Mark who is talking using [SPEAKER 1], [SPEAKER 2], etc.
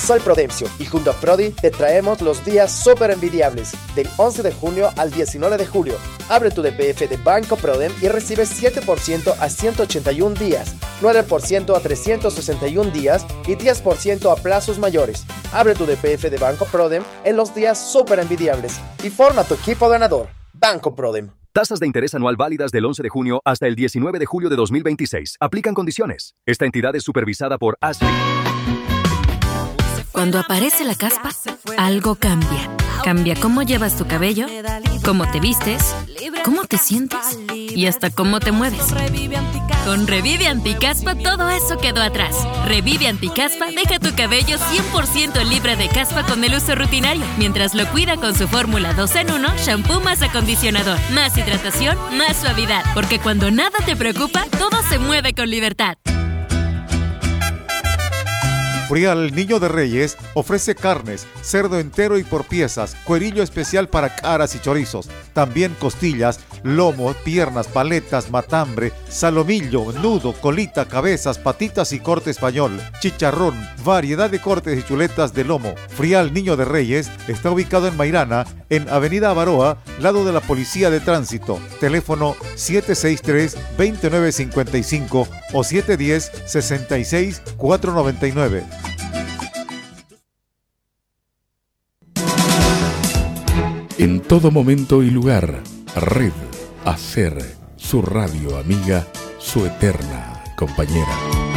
[SPEAKER 1] soy Prudencio y junto a Prodi te traemos los días súper envidiables del 11 de junio al 19 de julio. Abre tu DPF de Banco Prodem y recibe 7% a 181 días, 9% a 361 días y 10% a plazos mayores. Abre tu DPF de Banco Prodem en los días súper envidiables y forma tu equipo ganador. Banco Prodem.
[SPEAKER 2] Tasas de interés anual válidas del 11 de junio hasta el 19 de julio de 2026. Aplican condiciones. Esta entidad es supervisada por ASFI.
[SPEAKER 3] Cuando aparece la caspa, algo cambia. Cambia cómo llevas tu cabello, cómo te vistes, cómo te sientes y hasta cómo te mueves. Con Revive Anticaspa todo eso quedó atrás. Revive Anticaspa deja tu cabello 100% libre de caspa con el uso rutinario, mientras lo cuida con su fórmula 2 en 1, shampoo más acondicionador, más hidratación, más suavidad. Porque cuando nada te preocupa, todo se mueve con libertad.
[SPEAKER 4] Frial Niño de Reyes ofrece carnes, cerdo entero y por piezas, cuerillo especial para caras y chorizos, también costillas, lomo, piernas, paletas, matambre, salomillo, nudo, colita, cabezas, patitas y corte español, chicharrón, variedad de cortes y chuletas de lomo. Frial Niño de Reyes está ubicado en Mairana, en Avenida Avaroa, lado de la Policía de Tránsito. Teléfono 763-2955 o 710-66499.
[SPEAKER 5] En todo momento y lugar, Red Hacer, su radio amiga, su eterna compañera.